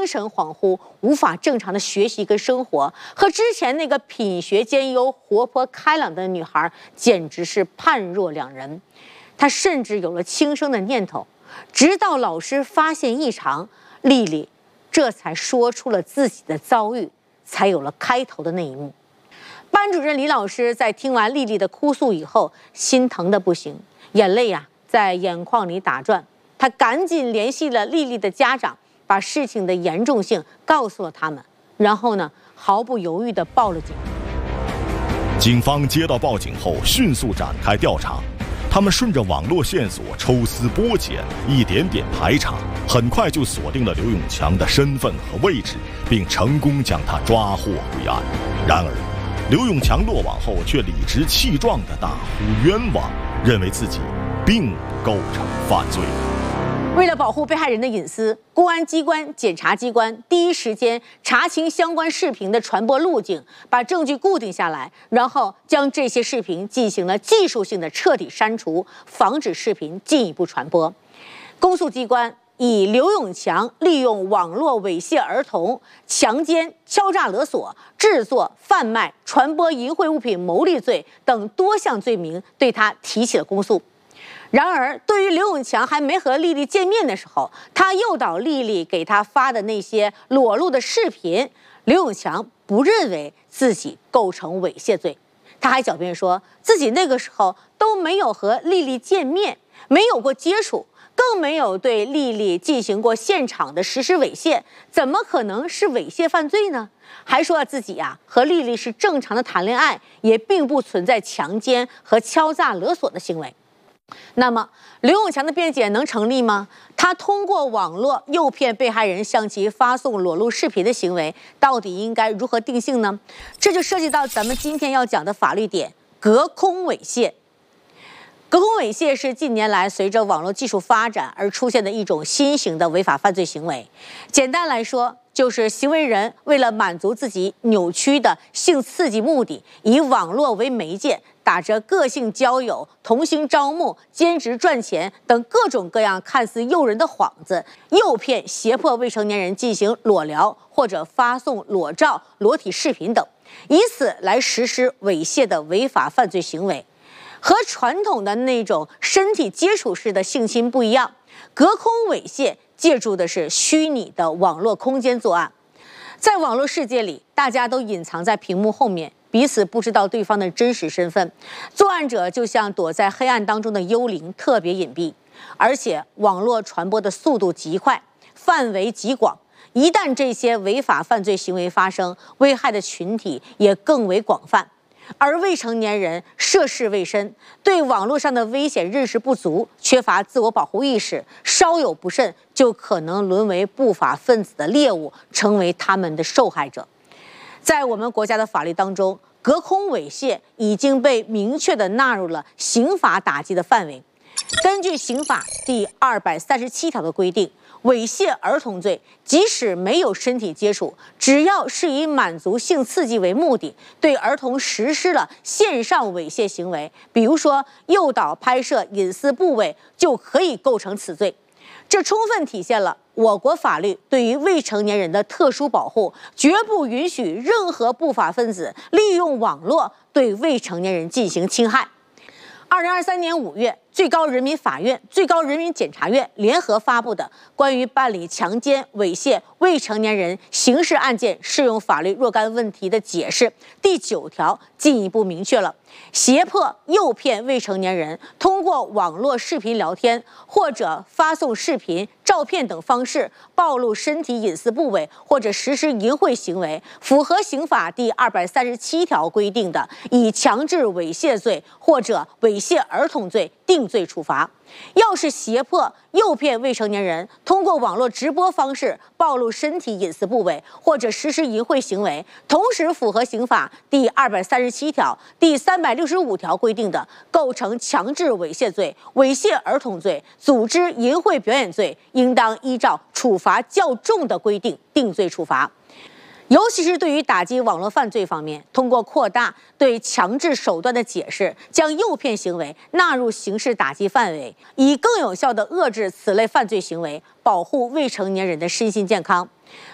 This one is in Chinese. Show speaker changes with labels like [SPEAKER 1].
[SPEAKER 1] 精神恍惚，无法正常的学习跟生活，和之前那个品学兼优、活泼开朗的女孩简直是判若两人。她甚至有了轻生的念头，直到老师发现异常，丽丽这才说出了自己的遭遇，才有了开头的那一幕。班主任李老师在听完丽丽的哭诉以后，心疼的不行，眼泪在眼眶里打转。他赶紧联系了丽丽的家长，把事情的严重性告诉了他们，然后毫不犹豫地报了警。
[SPEAKER 2] 警方接到报警后，迅速展开调查。他们顺着网络线索抽丝剥茧，一点点排查，很快就锁定了刘永强的身份和位置，并成功将他抓获归案。然而，刘永强落网后却理直气壮地大呼冤枉，认为自己并不构成犯罪。
[SPEAKER 1] 为了保护被害人的隐私，公安机关、检察机关第一时间查清相关视频的传播路径，把证据固定下来，然后将这些视频进行了技术性的彻底删除，防止视频进一步传播。公诉机关以刘永强利用网络猥亵儿童、强奸、敲诈勒索、制作、贩卖、传播淫秽物品牟利罪等多项罪名，对他提起了公诉。然而，对于刘永强还没和丽丽见面的时候，他诱导丽丽给他发的那些裸露的视频，刘永强不认为自己构成猥亵罪。他还狡辩说自己那个时候都没有和丽丽见面，没有过接触，更没有对丽丽进行过现场的实施猥亵，怎么可能是猥亵犯罪呢？还说自己和丽丽是正常的谈恋爱，也并不存在强奸和敲诈勒索的行为。那么，刘永强的辩解能成立吗？他通过网络诱骗被害人向其发送裸露视频的行为，到底应该如何定性呢？这就涉及到咱们今天要讲的法律点——隔空猥亵。隔空猥亵是近年来随着网络技术发展而出现的一种新型的违法犯罪行为。简单来说，就是行为人为了满足自己扭曲的性刺激目的，以网络为媒介，打着个性交友、同性招募、兼职赚钱等各种各样看似诱人的幌子，诱骗、胁迫未成年人进行裸聊或者发送裸照、裸体视频等，以此来实施猥亵的违法犯罪行为。和传统的那种身体接触式的性侵不一样，隔空猥亵借助的是虚拟的网络空间作案。在网络世界里，大家都隐藏在屏幕后面，彼此不知道对方的真实身份，作案者就像躲在黑暗当中的幽灵，特别隐蔽。而且网络传播的速度极快，范围极广，一旦这些违法犯罪行为发生，危害的群体也更为广泛。而未成年人涉世未深，对网络上的危险认识不足，缺乏自我保护意识，稍有不慎就可能沦为不法分子的猎物，成为他们的受害者。在我们国家的法律当中，隔空猥亵已经被明确地纳入了刑法打击的范围。根据刑法第237条的规定，猥亵儿童罪，即使没有身体接触，只要是以满足性刺激为目的，对儿童实施了线上猥亵行为，比如说诱导拍摄隐私部位，就可以构成此罪。这充分体现了我国法律对于未成年人的特殊保护，绝不允许任何不法分子利用网络对未成年人进行侵害。2023年5月，最高人民法院、最高人民检察院联合发布的《关于办理强奸、猥亵未成年人刑事案件适用法律若干问题的解释》第9条进一步明确了，胁迫、诱骗未成年人通过网络视频聊天或者发送视频、照片等方式暴露身体隐私部位或者实施淫秽行为，符合刑法第237条规定的，以强制猥亵罪或者猥亵儿童罪定罪处罚。要是胁迫、诱骗未成年人通过网络直播方式暴露身体隐私部位或者实施淫秽行为，同时符合刑法第237条、第365条规定的，构成强制猥亵罪、猥亵儿童罪、组织淫秽表演罪，应当依照处罚较重的规定定罪处罚。尤其是对于打击网络犯罪方面，通过扩大对强制手段的解释，将诱骗行为纳入刑事打击范围，以更有效地遏制此类犯罪行为，保护未成年人的身心健康。